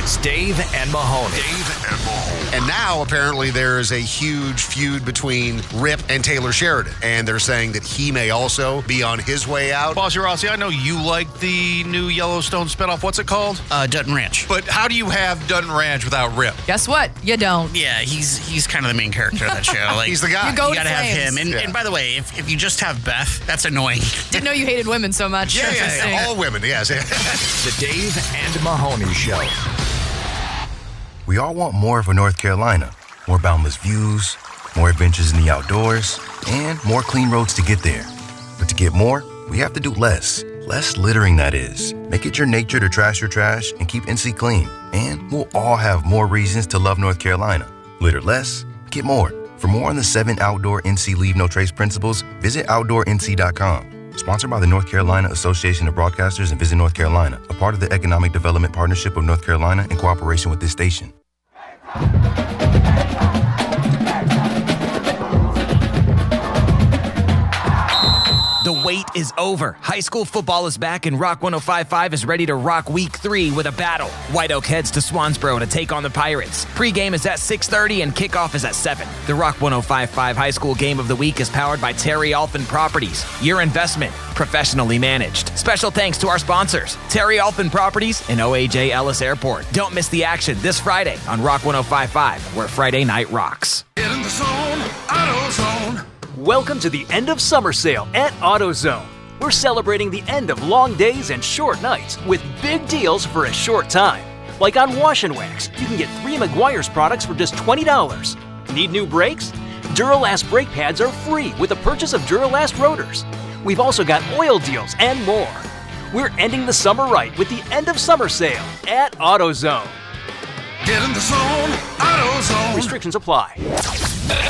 It's Dave and Mahoney. And now, apparently, there is a huge feud between Rip and Taylor Sheridan. And they're saying that he may also be on his way out. Bossy Rossi, I know you like the new Yellowstone spinoff. What's it called? Dutton Ranch. But how do you have Dutton Ranch without Rip? Guess what? You don't. Yeah, he's kind of the main character of that show. Like, He's the guy. You go You gotta have him. Flames. And by the way, if you just have Beth, that's annoying. Didn't know you hated women so much. Yeah, all women, yes. The Dave and Mahoney Show. We all want more of a North Carolina. More boundless views, more adventures in the outdoors, and more clean roads to get there. But to get more, we have to do less. Less littering, that is. Make it your nature to trash your trash and keep NC clean. And we'll all have more reasons to love North Carolina. Litter less, get more. For more on the 7 outdoor NC Leave No Trace principles, visit OutdoorNC.com. Sponsored by the North Carolina Association of Broadcasters and Visit North Carolina, a part of the Economic Development Partnership of North Carolina in cooperation with this station. The wait is over. High school football is back and Rock 105.5 is ready to rock week 3 with a battle. White Oak heads to Swansboro to take on the Pirates. Pre-game is at 6:30 and kickoff is at 7. The Rock 105.5 High School Game of the Week is powered by Terry Alfin Properties. Your investment, professionally managed. Special thanks to our sponsors, Terry Alfin Properties and OAJ Ellis Airport. Don't miss the action this Friday on Rock 105.5, where Friday night rocks. Get in the zone, AutoZone. Welcome to the end of summer sale at AutoZone. We're celebrating the end of long days and short nights with big deals for a short time. Like on Wash and Wax, you can get 3 Meguiar's products for just $20. Need new brakes? Duralast brake pads are free with the purchase of Duralast rotors. We've also got oil deals and more. We're ending the summer right with the end of summer sale at AutoZone. Get in the zone, AutoZone. Restrictions apply.